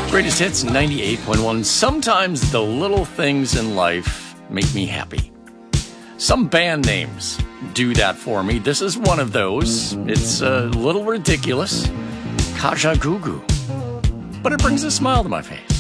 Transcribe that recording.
Greatest Hits 98.1. Sometimes the little things in life make me happy. Some band names do that for me. This is one of those. It's a little ridiculous. Kajagoogoo. But it brings a smile to my face.